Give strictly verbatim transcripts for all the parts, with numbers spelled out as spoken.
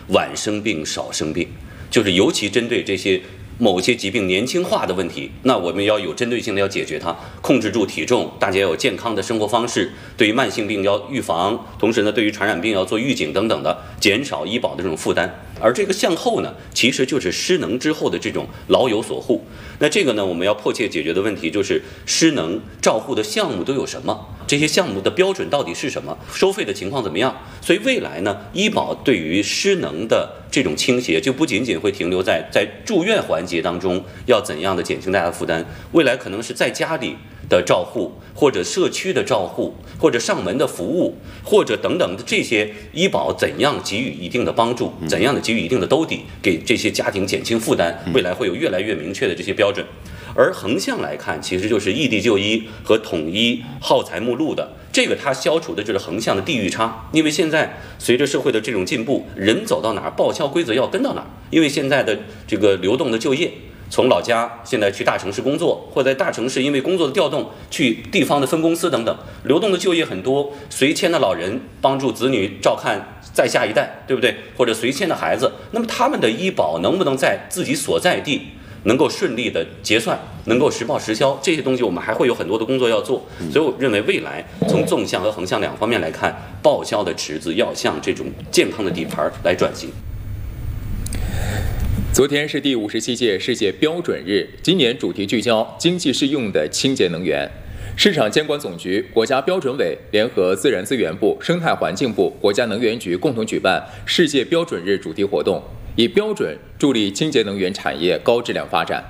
晚生病、少生病，就是尤其针对这些某些疾病年轻化的问题，那我们要有针对性的要解决它，控制住体重，大家要有健康的生活方式，对于慢性病要预防，同时呢，对于传染病要做预警等等的，减少医保的这种负担。而这个向后呢，其实就是失能之后的这种老有所护。那这个呢，我们要迫切解决的问题就是失能照护的项目都有什么？这些项目的标准到底是什么？收费的情况怎么样？所以未来呢，医保对于失能的这种倾斜，就不仅仅会停留在在住院环节当中要怎样的减轻大家的负担，未来可能是在家里的照护，或者社区的照护，或者上门的服务，或者等等的这些医保怎样给予一定的帮助，怎样的给予一定的兜底，给这些家庭减轻负担，未来会有越来越明确的这些标准。而横向来看，其实就是异地就医和统一耗材目录的，这个它消除的就是横向的地域差。因为现在随着社会的这种进步，人走到哪儿，报销规则要跟到哪儿。因为现在的这个流动的就业，从老家现在去大城市工作，或在大城市因为工作的调动去地方的分公司等等，流动的就业很多。随迁的老人帮助子女照看再下一代，对不对？或者随迁的孩子，那么他们的医保能不能在自己所在地能够顺利的结算，能够实报实销，这些东西我们还会有很多的工作要做。所以我认为未来从纵向和横向两方面来看，报销的池子要向这种健康的底盘来转型。 昨天是第五十七届世界标准日，今年主题聚焦经济适用的清洁能源。市场监管总局、国家标准委联合自然资源部、生态环境部、国家能源局共同举办世界标准日主题活动，以标准助力清洁能源产业高质量发展。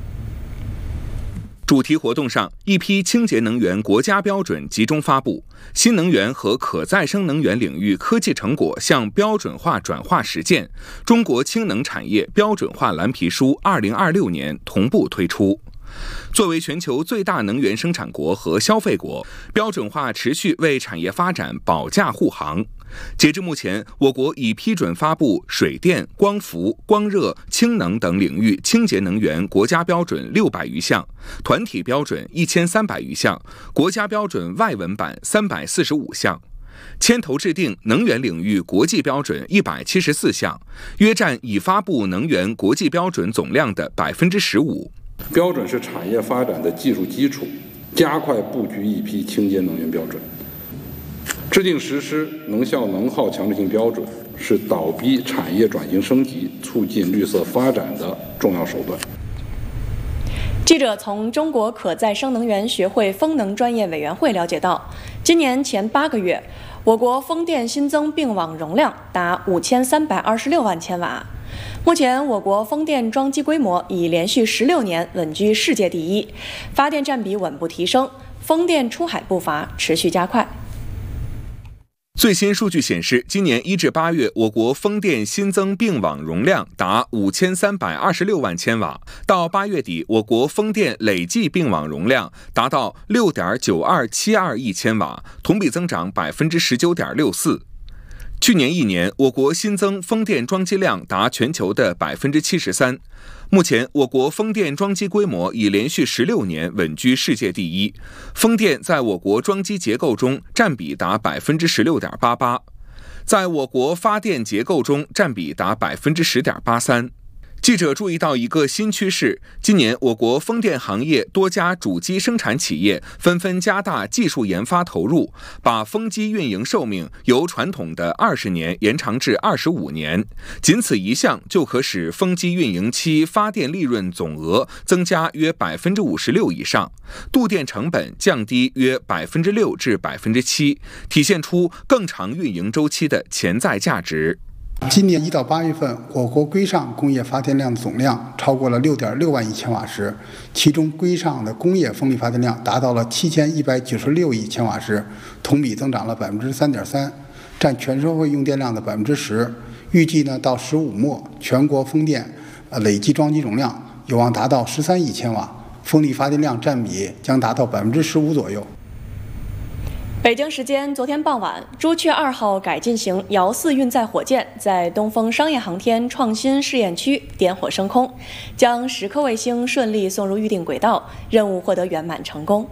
主题活动上，一批清洁能源国家标准集中发布，新能源和可再生能源领域科技成果向标准化转化实践，中国氢能产业标准化蓝皮书二零二六年同步推出。作为全球最大能源生产国和消费国，标准化持续为产业发展保驾护航。截至目前，我国已批准发布水电、光伏、光热、氢能等领域清洁能源国家标准六百余项，团体标准一千三百余项，国家标准外文版三百四十五项。牵头制定能源领域国际标准一百七十四项，约占已发布能源国际标准总量的百分之十五。 标准是产业发展的技术基础，加快布局一批清洁能源标准。制定实施能效能耗强制性标准是倒逼产业转型升级、促进绿色发展的重要手段。 记者从中国可再生能源学会风能专业委员会了解到，今年前八个月，我国风电新增并网容量达五千三百二十六万千瓦。目前，我国风电装机规模已连续十六年稳居世界第一，发电占比稳步提升，风电出海步伐持续加快。 最新数据显示，今年一至八月，我国风电新增并网容量达五千三百二十六万千瓦。到八月底，我国风电累计并网容量达到六点九二七二亿千瓦，同比增长百分之十九点六四。去年一年，我国新增风电装机量达全球的百分之七十三。目前，我国风电装机规模已连续十六年稳居世界第一，风电在我国装机结构中占比达百分之十六点八八，在我国发电结构中占比达百分之十点八三。记者注意到一个新趋势，今年我国风电行业多家主机生产企业纷纷加大技术研发投入，把风机运营寿命由传统的二十年延长至二十五年。仅此一项就可使风机运营期发电利润总额增加约百分之五十六以上，度电成本降低约百分之六至百分之七，体现出更长运营周期的潜在价值。 今年一到八月份，我国规上工业发电量的总量超过了六点六万亿千瓦时，其中规上的工业风力发电量达到了七千一百九十六亿千瓦时，同比增长了百分之三点三，占全社会用电量的百分之十。预计呢，到十五末，全国风电呃累计装机容量有望达到十三亿千瓦，风力发电量占比将达到百分之十五左右。 北京时间昨天傍晚，朱雀二号改进型遥四运载火箭在东风商业航天创新试验区点火升空，将十颗卫星顺利送入预定轨道，任务获得圆满成功。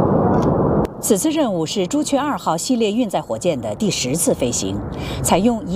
此次任务是朱雀二号系列运载火箭的第十次飞行，采用一